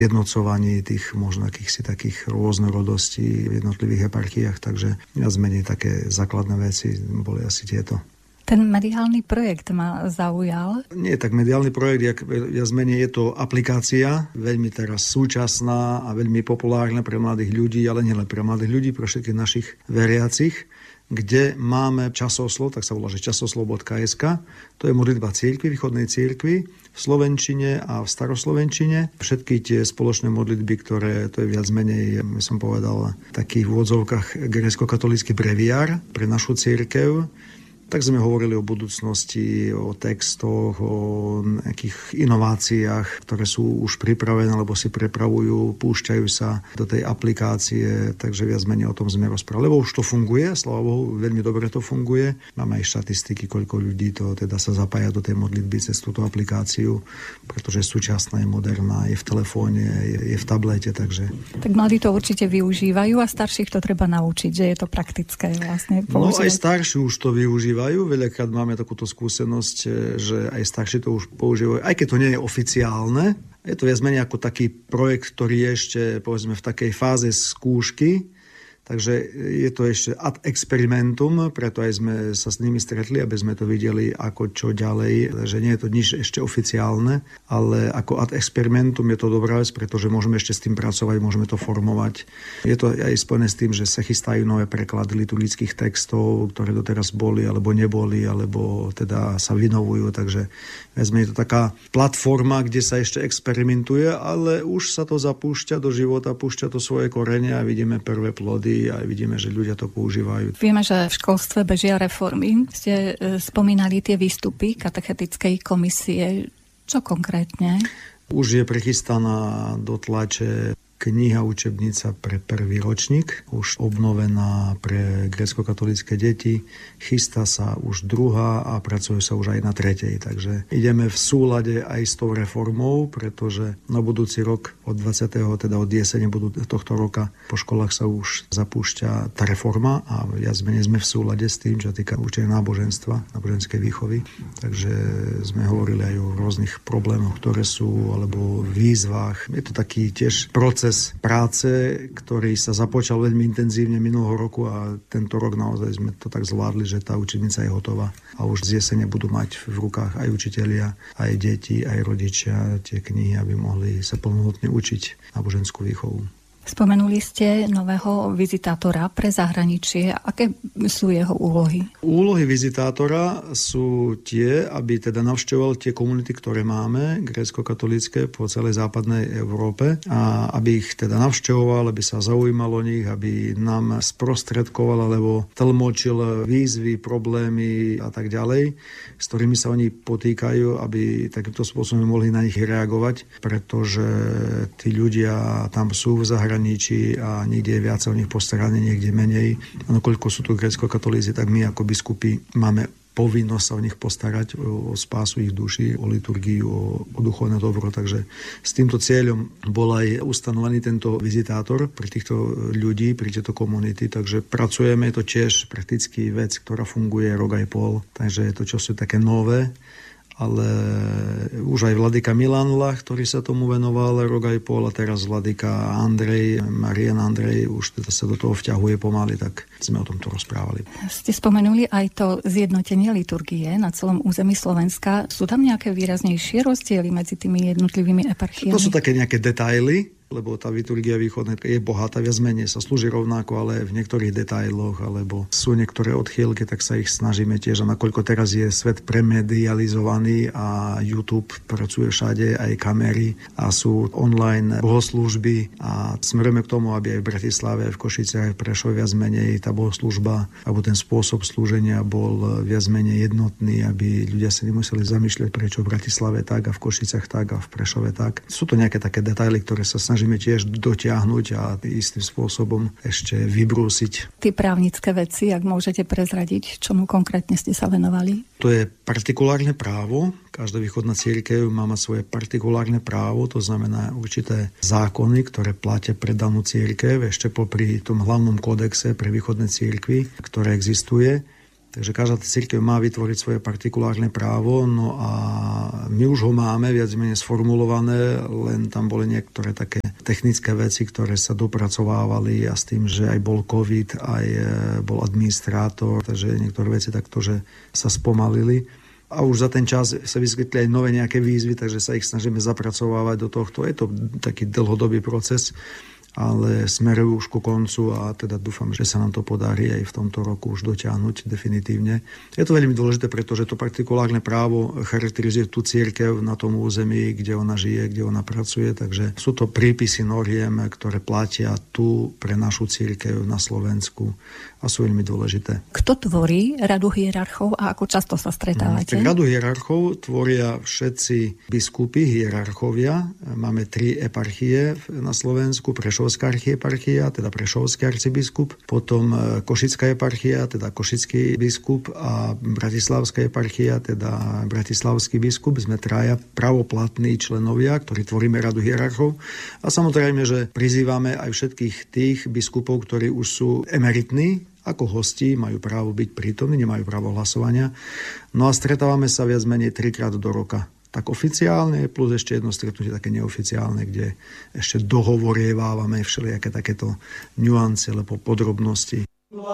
jednocovaní tých možno akýchsi takých rôznorodostí v jednotlivých eparchiách, takže viac menej také základné veci boli asi tieto. Ten mediálny projekt ma zaujal. Nie tak mediálny projekt, viac menej je to aplikácia, veľmi teraz súčasná a veľmi populárna pre mladých ľudí, ale nielen pre mladých ľudí, pre všetkých našich veriacich, kde máme časoslov, tak sa volá, že časoslov.sk. To je modlitba cirkvi, východnej cirkvi, v slovenčine a v staroslovenčine. Všetky tie spoločné modlitby, ktoré, to je viac menej, som povedal, takých v úvodzovkách grécko-katolícky breviár pre našu cirkev. Tak sme hovorili o budúcnosti, o textoch, o nejakých inováciách, ktoré sú už pripravené, alebo si prepravujú, púšťajú sa do tej aplikácie, takže viac menej o tom sme rozprávali. Lebo už to funguje, sláva Bohu, veľmi dobre to funguje. Máme aj štatistiky, koľko ľudí to teda sa zapája do tej modlitby cez túto aplikáciu, pretože je súčasná, je moderná, je v telefóne, je v tablete, takže... Tak mladí to určite využívajú a starších to treba naučiť, že je to praktické vlastne používať. No aj starší už to využívajú. Veľakrát máme takúto skúsenosť, že aj starší to už používajú, aj keď to nie je oficiálne. Je to viac menej ako taký projekt, ktorý je ešte, povedzme, v takej fáze skúšky. Takže je to ešte ad experimentum, preto aj sme sa s nimi stretli, aby sme to videli ako čo ďalej, že nie je to nič ešte oficiálne, ale ako ad experimentum je to dobrá vec, pretože môžeme ešte s tým pracovať, môžeme to formovať. Je to aj spojené s tým, že sa chystajú nové preklady liturgických textov, ktoré doteraz boli, alebo neboli, alebo teda sa vynovujú, takže je to taká platforma, kde sa ešte experimentuje, ale už sa to zapúšťa do života, púšťa to svoje korene a vidíme prvé plody a vidíme, že ľudia to používajú. Vieme, že v školstve bežia reformy. Ste spomínali tie výstupy katechetickej komisie. Čo konkrétne? Už je prichystaná do tlače kniha učebnica pre prvý ročník, už obnovená pre grécko-katolícke deti. Chystá sa už druhá a pracuje sa už aj na tretej. Takže ideme v súlade aj s tou reformou, pretože na budúci rok od 20. teda od jesene tohto roka po školách sa už zapúšťa tá reforma a viac menej sme v súlade s tým, čo týka učenia náboženstva, náboženskej výchovy. Takže sme hovorili aj o rôznych problémoch, ktoré sú, alebo výzvach. Je to taký tiež proces práce, ktorý sa započal veľmi intenzívne minulého roku a tento rok naozaj sme to tak zvládli, že tá učebnica je hotová a už z jesene budú mať v rukách aj učitelia, aj deti, aj rodičia tie knihy, aby mohli sa plnohodnotne učiť náboženskú výchovu. Spomenuli ste nového vizitátora pre zahraničie. Aké sú jeho úlohy? Úlohy vizitátora sú tie, aby teda navštevoval tie komunity, ktoré máme, grécko-katolícke po celej západnej Európe a aby ich teda navštevoval, aby sa zaujímal o nich, aby nám sprostredkoval alebo tlmočil výzvy, problémy a tak ďalej, s ktorými sa oni potýkajú, aby takýmto spôsobom mohli na nich reagovať, pretože tí ľudia tam sú v zahraničí a niekde je viac o nich postarané, niekde menej. A koľko sú tu grécko-katolíci, tak my ako biskupy máme povinnosť sa o nich postarať, o spásu ich duší, o liturgiu, o duchovné dobro. Takže s týmto cieľom bol aj ustanovený tento vizitátor pri týchto ľudí, pri tejto komunity. Takže pracujeme, je to tiež prakticky vec, ktorá funguje rok aj pol. Takže je to čosi také nové. Ale už aj vladyka Milan Lach, ktorý sa tomu venoval rok aj pol, a teraz vladyka Marián Andrej už teda sa do toho vťahuje pomaly, tak sme o tomto rozprávali. Ste spomenuli aj to zjednotenie liturgie na celom území Slovenska. Sú tam nejaké výraznejšie rozdiely medzi tými jednotlivými eparchiami? To sú také nejaké detaily, lebo tá liturgia východná je bohatá, viac menej sa slúži rovnako, ale v niektorých detailoch, alebo sú niektoré odchýlky, tak sa ich snažíme tiež. A nakoľko teraz je svet premedializovaný a YouTube pracuje všade, aj kamery a sú online bohoslúžby a smerujeme k tomu, aby aj v Bratislave, aj v Košiciach, aj v Prešove viac menej tá bohoslúžba alebo ten spôsob slúženia bol viac menej jednotný, aby ľudia sa nemuseli zamýšľať, prečo v Bratislave tak a v Košiciach tak a v Prešove tak. Sú to nejaké také detaily, ktoré sa snažíme tiež dotiahnuť a istým spôsobom ešte vybrúsiť. Tie právnické veci, ak môžete prezradiť, čomu konkrétne ste sa venovali? To je partikulárne právo. Každá východná cirkev má mať svoje partikulárne právo, to znamená určité zákony, ktoré platia pre danú cirkev, ešte popri tom hlavnom kódexe pre východné cirkvi, ktoré existuje. Takže každá cirkev má vytvoriť svoje partikulárne právo, no a my už ho máme viac menej sformulované, len tam boli niektoré také technické veci, ktoré sa dopracovávali a s tým, že aj bol COVID, aj bol administrátor, takže niektoré veci takto, že sa spomalili. A už za ten čas sa vyskytli aj nové nejaké výzvy, takže sa ich snažíme zapracovávať do tohto. Je to taký dlhodobý proces, ale smerujú už ku koncu a teda dúfam, že sa nám to podarí aj v tomto roku už dotiahnuť definitívne. Je to veľmi dôležité, pretože to partikulárne právo charakterizuje tú cirkev na tom území, kde ona žije, kde ona pracuje, takže sú to prípisy noriem, ktoré platia tu pre našu cirkev na Slovensku a sú veľmi dôležité. Kto tvorí radu hierarchov a ako často sa stretávate? Radu hierarchov tvoria všetci biskupy, hierarchovia. Máme 3 eparchie na Slovensku, Prešovská archieparchia, teda Prešovský arcibiskup, potom Košická eparchia, teda Košický biskup a Bratislavská eparchia, teda Bratislavský biskup. Sme 3 pravoplatní členovia, ktorí tvoríme radu hierarchov. A samozrejme, že prizývame aj všetkých tých biskupov, ktorí už sú emeritní, ako hosti, majú právo byť prítomní, nemajú právo hlasovania. No a stretávame sa viac menej 3-krát do roka. Tak oficiálne, plus ešte jedno stretnutie také neoficiálne, kde ešte dohovorievávame všelijaké takéto nuance alebo podrobnosti.